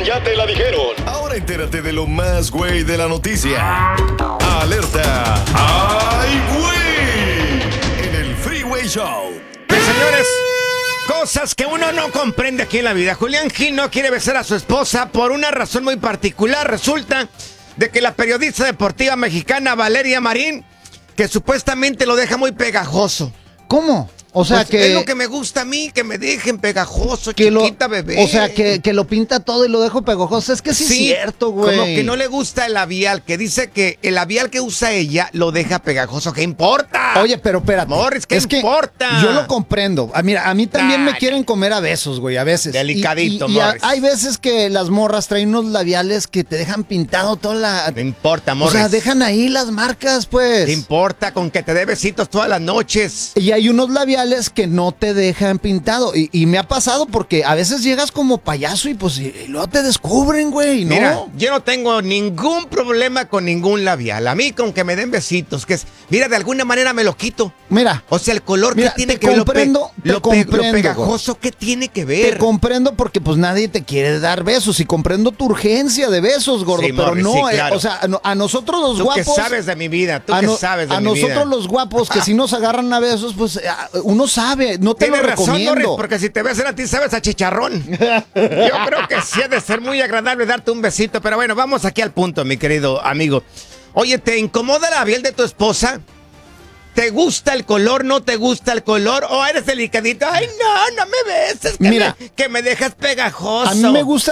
ya te la dijeron. Ahora entérate de lo más güey de la noticia. ¡Alerta! ¡Ay, güey! En el Freeway Show. Señores, cosas que uno no comprende aquí en la vida. Julián Gil no quiere besar a su esposa por una razón muy particular. Resulta de que la periodista deportiva mexicana Valeria Marín, que supuestamente lo deja muy pegajoso. ¿Cómo? O sea Pues que... es lo que me gusta a mí, que me dejen pegajoso, chiquita bebé. O sea que lo pinta todo y lo dejo pegajoso. Es que sí es cierto, güey. Como que no le gusta el labial, que dice que el labial que usa ella lo deja pegajoso. ¿Qué importa? Oye, pero espérate. Morris, ¿qué importa? Que yo lo comprendo. Mira, a mí también me quieren comer a besos, güey, a veces. Delicadito, y Morris. hay veces que las morras traen unos labiales que te dejan pintado toda la... No importa, Morris. O sea, dejan ahí las marcas, pues. ¿Qué importa con que te dé besitos todas las noches? Y hay unos labiales que no te dejan pintado. Y me ha pasado porque a veces llegas como payaso y pues y luego te descubren, güey, ¿no? Mira, yo no tengo ningún problema con ningún labial. A mí con que me den besitos, que es... Mira, de alguna manera me lo quito. Mira. O sea, el color que tiene te que ver, comprendo, lo pegajoso que tiene que ver. Te comprendo porque pues nadie te quiere dar besos y comprendo tu urgencia de besos, gordo, Sí, pero Morris, no, sí, claro. o sea, a nosotros los Tú guapos... que sabes de mi vida, tú que sabes de mi vida. A nosotros los guapos que si nos agarran a besos, pues uno sabe, no te Tienes lo razón, recomiendo. Morris, porque si te besan a ti sabes a chicharrón. Yo creo que sí ha de ser muy agradable darte un besito, pero bueno, vamos aquí al punto, mi querido amigo. Oye, ¿te incomoda la piel de tu esposa? ¿Te gusta el color, no te gusta el color? ¿O eres delicadito? Ay, no me beses, Mira, que me dejas pegajoso. A mí me gusta